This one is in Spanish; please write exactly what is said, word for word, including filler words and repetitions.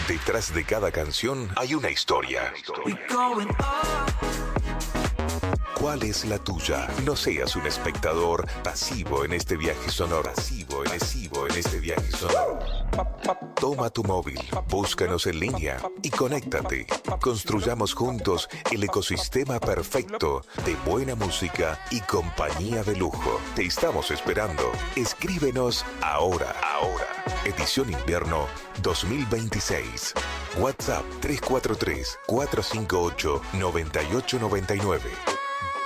Detrás de cada canción hay una historia. ¿Cuál es la tuya? No seas un espectador pasivo en este viaje sonoro. Pasivo, pasivo en este viaje sonoro. Toma tu móvil, búscanos en línea y conéctate. Construyamos juntos el ecosistema perfecto de buena música y compañía de lujo. Te estamos esperando. Escríbenos ahora, ahora. Edición Invierno dos mil veintiséis. WhatsApp tres cuatro tres, cuatro cinco ocho, nueve ocho nueve nueve.